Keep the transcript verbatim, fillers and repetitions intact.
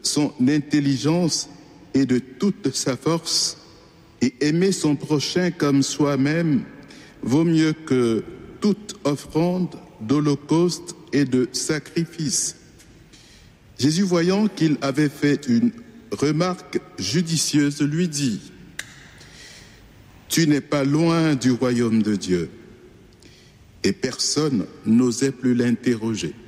son intelligence et de toute sa force, et aimer son prochain comme soi-même vaut mieux que toute offrande d'holocauste et de sacrifice. Jésus, voyant qu'il avait fait une remarque judicieuse, lui dit : tu n'es pas loin du royaume de Dieu. Et personne n'osait plus l'interroger.